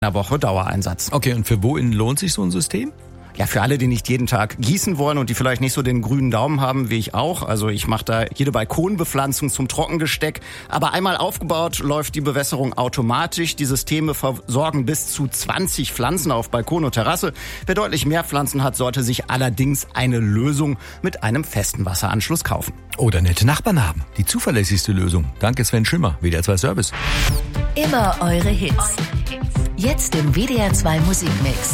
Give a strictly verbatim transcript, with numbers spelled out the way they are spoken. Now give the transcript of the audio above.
einer Woche Dauereinsatz. Okay, und für wohin lohnt sich so ein System? Ja, für alle, die nicht jeden Tag gießen wollen und die vielleicht nicht so den grünen Daumen haben, wie ich auch. Also ich mache da jede Balkonbepflanzung zum Trockengesteck. Aber einmal aufgebaut, läuft die Bewässerung automatisch. Die Systeme versorgen bis zu zwanzig Pflanzen auf Balkon und Terrasse. Wer deutlich mehr Pflanzen hat, sollte sich allerdings eine Lösung mit einem festen Wasseranschluss kaufen. Oder nette Nachbarn haben. Die zuverlässigste Lösung. Danke Sven Schimmer, W D R zwei Service. Immer eure Hits. Jetzt im W D R zwei Musikmix.